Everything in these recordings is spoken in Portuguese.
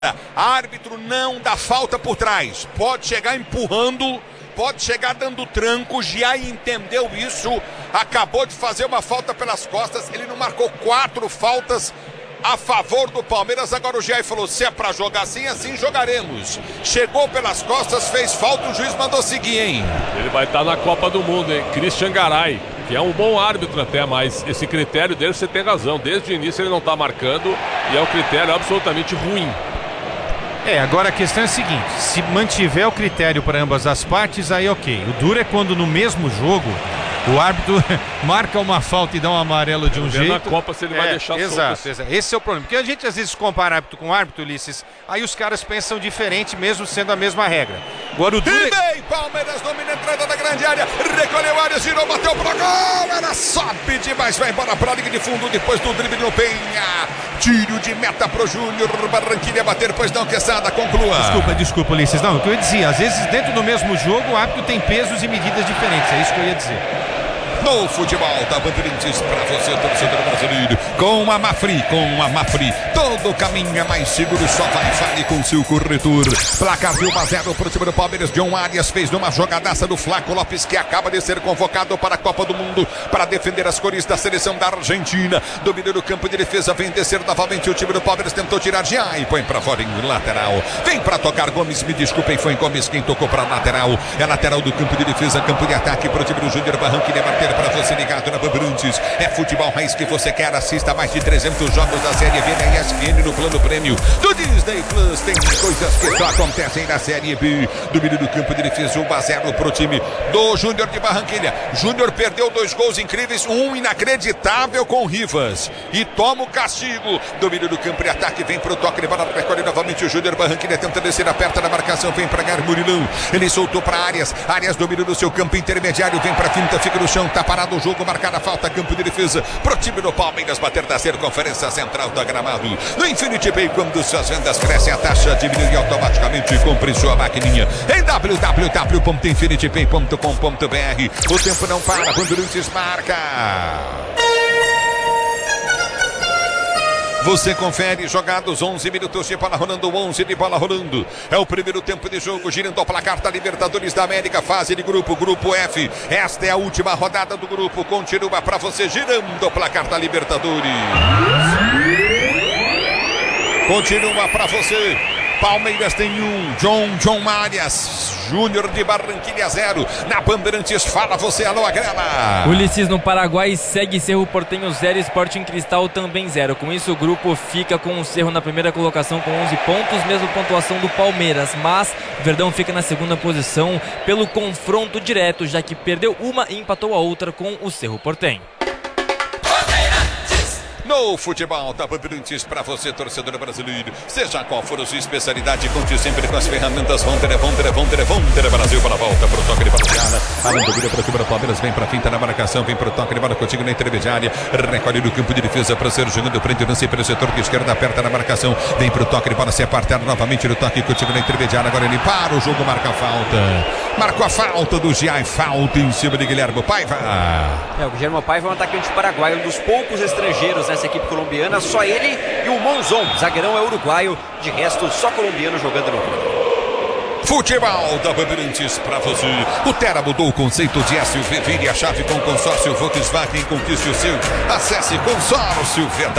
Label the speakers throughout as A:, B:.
A: Árbitro não dá falta por trás, pode chegar empurrando, pode chegar dando tranco, já entendeu isso, acabou de fazer uma falta pelas costas, ele não marcou 4 faltas a favor do Palmeiras. Agora o Jair falou, se é pra jogar assim, assim jogaremos. Chegou pelas costas, fez falta, o juiz mandou seguir, hein?
B: Ele vai estar na Copa do Mundo, hein? Christian Garay, que é um bom árbitro até, mas esse critério dele, você tem razão, desde o início ele não tá marcando e é um critério absolutamente ruim.
C: Agora a questão é a seguinte, se mantiver o critério para ambas as partes, aí ok. O duro é quando no mesmo jogo o árbitro marca uma falta e dá um amarelo de um jeito.
B: Na Copa se ele vai deixar
C: exato. Esse é o problema, porque a gente às vezes compara árbitro com árbitro, Ulisses, aí os caras pensam diferente mesmo sendo a mesma regra. Agora o duro
A: bem, Palmeiras domina a entrada da grande área, recolheu a área, girou, bateu pro gol, era sobe demais, vai embora pra linha de fundo, depois do drible no Penha, tiro de meta pro Júnior Barranquilla bater, pois não, Quesada, conclua.
C: Desculpa, Ulisses, não, o que eu ia dizer, às vezes dentro do mesmo jogo o árbitro tem pesos e medidas diferentes, é isso que eu ia dizer.
A: No futebol da Bandeirantes para você, torcedor brasileiro, com a Mafri, todo caminho é mais seguro, só fale com seu corretor. Placar de 1-0 pro time do Palmeiras. John Arias fez numa jogadaça do Flaco Lopes, que acaba de ser convocado para a Copa do Mundo para defender as cores da seleção da Argentina. Dominou o campo de defesa, vem descer novamente o time do Palmeiras, tentou tirar de e põe para fora em lateral. Vem para tocar Gomes, me desculpem, foi Gomes quem tocou para lateral. É lateral do campo de defesa, campo de ataque pro time do Júnior Barranquilla bater para você ligado na Bandeirantes. É futebol raiz que você quer. Assista mais de 300 jogos da Série B na ESPN no plano prêmio do Disney Plus. Tem coisas que só acontecem na Série B. Domínio do campo de defesa, 1-0 pro time do Júnior de Barranquilla. Júnior perdeu 2 gols incríveis, um inacreditável com Rivas e toma o castigo. Domínio do campo de ataque, vem pro toque de bola, recolhe novamente o Júnior Barranquilla, tenta descer, aperta na marcação, vem pra ganhar Murilão. Ele soltou pra Arias domina do seu campo intermediário, vem pra finta, fica no chão, tá parado o jogo, marcada a falta, campo de defesa pro time do Palmeiras bater da circunferência central da gramado. No Infinity Pay, quando suas vendas crescem, a taxa diminui automaticamente. Compre sua maquininha em www.infinitypay.com.br. O tempo não para, Bandeirantes marca. Você confere, jogados 11 minutos de bola rolando, 11 de bola rolando. É o primeiro tempo de jogo, girando o placar da Libertadores da América, fase de grupo F. Esta é a última rodada do grupo, continua para você, girando o placar da Libertadores. Continua para você. Palmeiras tem 1, John Arias, Júnior de Barranquilla 0. Na Bandeirantes, fala você, alô, Agrela.
D: Ulisses, no Paraguai segue Cerro Porteño 0, Sporting Cristal também 0. Com isso o grupo fica com o Cerro na primeira colocação com 11 pontos, mesma pontuação do Palmeiras, mas Verdão fica na segunda posição pelo confronto direto, já que perdeu uma e empatou a outra com o Cerro Porteño.
A: No futebol da Bandeirantes, para você, torcedor brasileiro, seja qual for a sua especialidade, conte sempre com as ferramentas Vonter Brasil para a volta, pro toque de bola de área, além do para o time do Palmeiras, vem para a finta na marcação, vem pro toque de bola contigo na intermediária, recolhe no campo de defesa para ser jogando, prende o lance pelo setor de esquerda, aperta na marcação, vem pro toque de bola, se apartar novamente no toque contigo na intermediária, agora ele para o jogo, marca a falta, marcou a falta do Giai, falta em cima de Guilherme Paiva.
E: O Guilherme Paiva é um atacante paraguaio, um dos poucos estrangeiros nessa equipe colombiana, só ele e o Monzon, zagueirão é uruguaio, de resto só colombiano jogando no clube.
A: Futebol da Bandeirantes para você. O Tera mudou o conceito de SUV. Vire a chave com consórcio Volkswagen, conquiste o seu. Acesse consórciovw.com.br.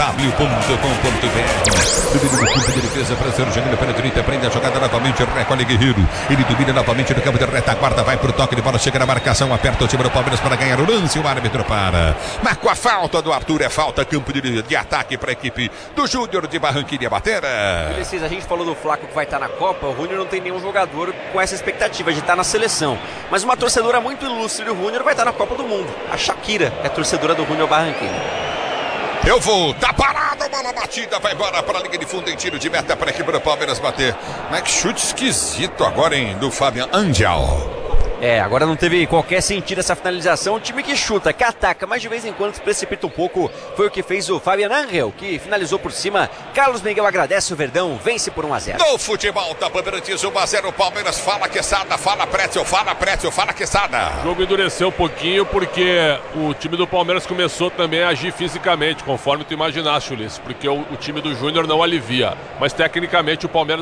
A: Domínio do campo de defesa para ser jogando pela direita, prende a jogada novamente, recolhe Guerreiro. Ele domina novamente no campo de retaguarda, vai pro toque de bola, chega na marcação, aperta o time do Palmeiras para ganhar o lance, o árbitro para. Marcou a falta do Arthur, é falta, campo de ataque para a equipe do Júnior de Barranquilla bater.
E: A gente falou do Flaco que vai estar na Copa, o Júnior não tem nenhum jogador com essa expectativa de estar na seleção, mas uma torcedora muito ilustre do Júnior vai estar na Copa do Mundo. A Shakira é torcedora do Júnior Barranquilla.
A: Eu vou, tá parado, bola batida, vai embora para a linha de fundo em tiro de meta para a equipe do Palmeiras bater. Mas que chute esquisito agora, hein, do Fabian Angel.
E: Agora não teve qualquer sentido essa finalização. O time que chuta, que ataca, mas de vez em quando se precipita um pouco. Foi o que fez o Fabian Angel, que finalizou por cima. Carlos Miguel agradece, o Verdão vence por 1-0.
A: No futebol da Bandeirantes, 1-0 Palmeiras. Fala Quesada, fala Prétio, fala Quesada.
B: O jogo endureceu um pouquinho porque o time do Palmeiras começou também a agir fisicamente, conforme tu imaginaste, Ulisses, porque o time do Júnior não alivia. Mas tecnicamente o Palmeiras